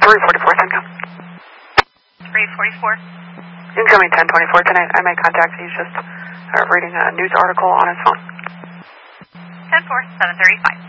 344 Central. 344. Incoming 1024 tonight. I made contact. He's just reading a news article on his phone. 10-4, 735.